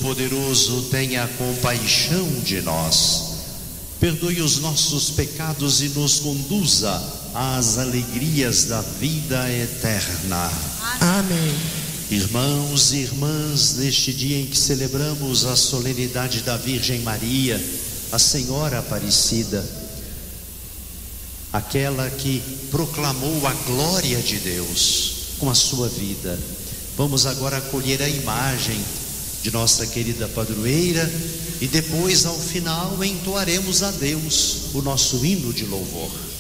Todo-Poderoso, tenha compaixão de nós. Perdoe os nossos pecados e nos conduza às alegrias da vida eterna. Amém. Irmãos e irmãs, neste dia em que celebramos a solenidade da Virgem Maria, a Senhora Aparecida, aquela que proclamou a glória de Deus com a sua vida, vamos agora acolher a imagem de nossa querida padroeira e depois, ao final, entoaremos a Deus o nosso hino de louvor.